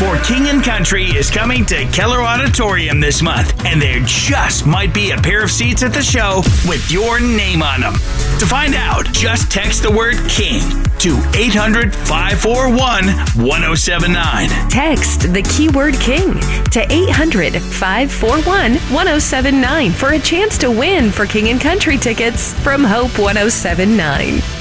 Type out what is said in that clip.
for King and Country is coming to Keller Auditorium this month, and there just might be a pair of seats at the show with your name on them. To find out, just text the word KING to 800-541-1079. Text the keyword KING to 800-541-1079 for a chance to win for King and Country tickets from Hope 1079.